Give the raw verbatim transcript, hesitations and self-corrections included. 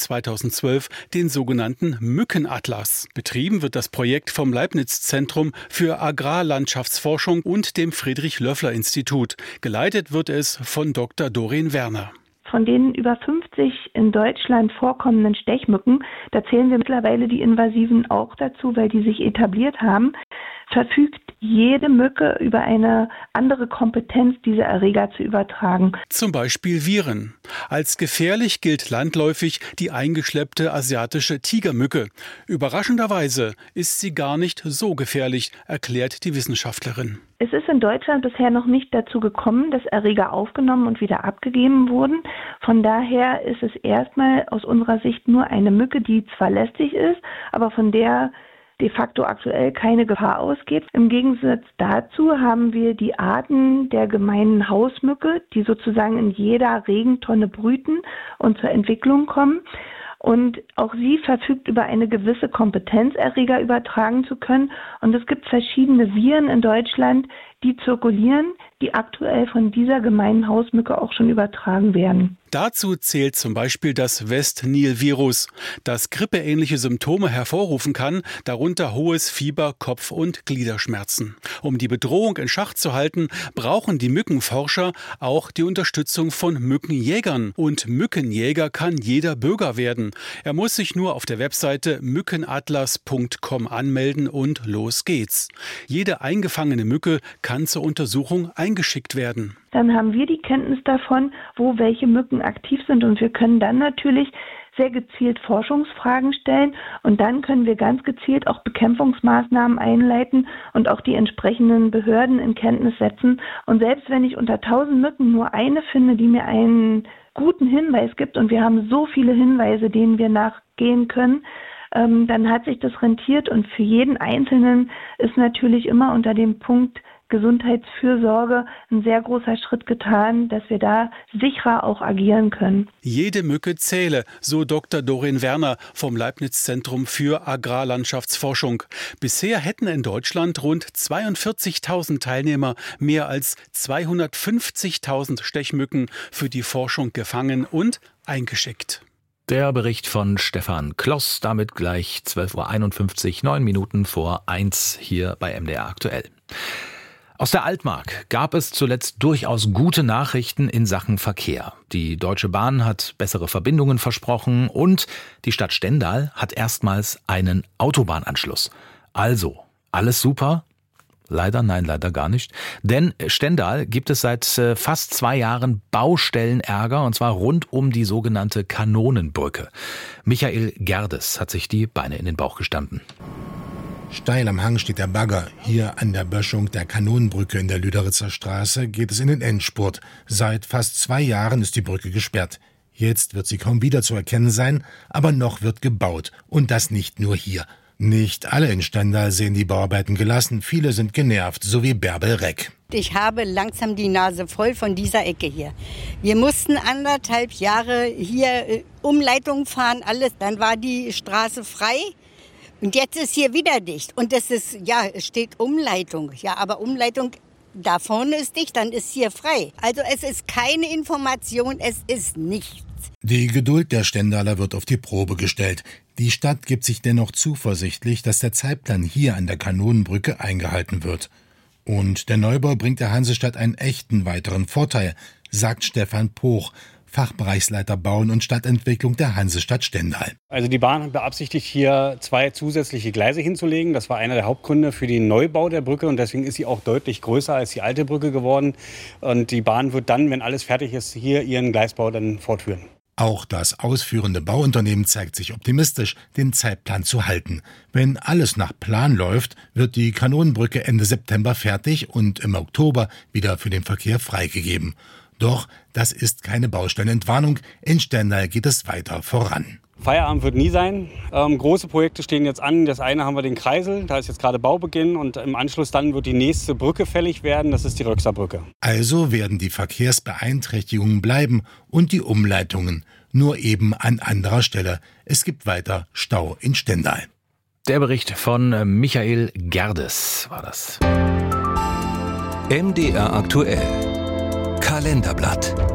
zweitausendzwölf den sogenannten Mückenatlas. Betrieben wird das Projekt vom Leibniz-Zentrum für Agrarlandschaftsforschung und dem Friedrich-Löffler-Institut. Geleitet wird es von Doktor Doreen Werner. Von den über fünfzig in Deutschland vorkommenden Stechmücken, da zählen wir mittlerweile die invasiven auch dazu, weil die sich etabliert haben, verfügt jede Mücke über eine andere Kompetenz, diese Erreger zu übertragen. Zum Beispiel Viren. Als gefährlich gilt landläufig die eingeschleppte asiatische Tigermücke. Überraschenderweise ist sie gar nicht so gefährlich, erklärt die Wissenschaftlerin. Es ist in Deutschland bisher noch nicht dazu gekommen, dass Erreger aufgenommen und wieder abgegeben wurden. Von daher ist es erstmal aus unserer Sicht nur eine Mücke, die zwar lästig ist, aber von der de facto aktuell keine Gefahr ausgeht. Im Gegensatz dazu haben wir die Arten der gemeinen Hausmücke, die sozusagen in jeder Regentonne brüten und zur Entwicklung kommen. Und auch sie verfügt über eine gewisse Kompetenz, Erreger übertragen zu können. Und es gibt verschiedene Viren in Deutschland, die zirkulieren, die aktuell von dieser gemeinen Hausmücke auch schon übertragen werden. Dazu zählt zum Beispiel das West-Nil-Virus, das grippeähnliche Symptome hervorrufen kann, darunter hohes Fieber, Kopf- und Gliederschmerzen. Um die Bedrohung in Schach zu halten, brauchen die Mückenforscher auch die Unterstützung von Mückenjägern. Und Mückenjäger kann jeder Bürger werden. Er muss sich nur auf der Webseite mückenatlas punkt com anmelden und los geht's. Jede eingefangene Mücke kann zur Untersuchung eingeschickt werden. Dann haben wir die Kenntnis davon, wo welche Mücken aktiv sind, und wir können dann natürlich sehr gezielt Forschungsfragen stellen, und dann können wir ganz gezielt auch Bekämpfungsmaßnahmen einleiten und auch die entsprechenden Behörden in Kenntnis setzen. Und selbst wenn ich unter tausend Mücken nur eine finde, die mir einen guten Hinweis gibt, und wir haben so viele Hinweise, denen wir nachgehen können, ähm, dann hat sich das rentiert, und für jeden Einzelnen ist natürlich immer unter dem Punkt Gesundheitsfürsorge ein sehr großer Schritt getan, dass wir da sicherer auch agieren können. Jede Mücke zähle, so Doktor Doreen Werner vom Leibniz-Zentrum für Agrarlandschaftsforschung. Bisher hätten in Deutschland rund zweiundvierzigtausend Teilnehmer mehr als zweihundertfünfzigtausend Stechmücken für die Forschung gefangen und eingeschickt. Der Bericht von Stefan Kloss, damit gleich zwölf Uhr einundfünfzig, neun Minuten vor eins hier bei M D R aktuell. Aus der Altmark gab es zuletzt durchaus gute Nachrichten in Sachen Verkehr. Die Deutsche Bahn hat bessere Verbindungen versprochen und die Stadt Stendal hat erstmals einen Autobahnanschluss. Also, alles super? Leider, nein, leider gar nicht. Denn Stendal gibt es seit fast zwei Jahren Baustellenärger, und zwar rund um die sogenannte Kanonenbrücke. Michael Gerdes hat sich die Beine in den Bauch gestanden. Steil am Hang steht der Bagger. Hier an der Böschung der Kanonenbrücke in der Lüderitzer Straße geht es in den Endspurt. Seit fast zwei Jahren ist die Brücke gesperrt. Jetzt wird sie kaum wieder zu erkennen sein, aber noch wird gebaut. Und das nicht nur hier. Nicht alle in Stendal sehen die Bauarbeiten gelassen. Viele sind genervt, so wie Bärbel Reck. Ich habe langsam die Nase voll von dieser Ecke hier. Wir mussten anderthalb Jahre hier äh, Umleitung fahren, alles. Dann war die Straße frei. Und jetzt ist hier wieder dicht. Und das ist, ja, es steht Umleitung. Ja, aber Umleitung, da vorne ist dicht, dann ist hier frei. Also es ist keine Information, es ist nichts. Die Geduld der Stendaler wird auf die Probe gestellt. Die Stadt gibt sich dennoch zuversichtlich, dass der Zeitplan hier an der Kanonenbrücke eingehalten wird. Und der Neubau bringt der Hansestadt einen echten weiteren Vorteil, sagt Stefan Poch, Fachbereichsleiter Bauen und Stadtentwicklung der Hansestadt Stendal. Also die Bahn beabsichtigt, hier zwei zusätzliche Gleise hinzulegen. Das war einer der Hauptgründe für den Neubau der Brücke, und deswegen ist sie auch deutlich größer als die alte Brücke geworden. Und die Bahn wird dann, wenn alles fertig ist, hier ihren Gleisbau dann fortführen. Auch das ausführende Bauunternehmen zeigt sich optimistisch, den Zeitplan zu halten. Wenn alles nach Plan läuft, wird die Kanonenbrücke Ende September fertig und im Oktober wieder für den Verkehr freigegeben. Doch das ist keine Baustellenentwarnung. In Stendal geht es weiter voran. Feierabend wird nie sein. Ähm, große Projekte stehen jetzt an. Das eine haben wir den Kreisel, da ist jetzt gerade Baubeginn, und im Anschluss dann wird die nächste Brücke fällig werden, das ist die Röxer Brücke. Also werden die Verkehrsbeeinträchtigungen bleiben und die Umleitungen, nur eben an anderer Stelle. Es gibt weiter Stau in Stendal. Der Bericht von Michael Gerdes war das. M D R aktuell. Kalenderblatt.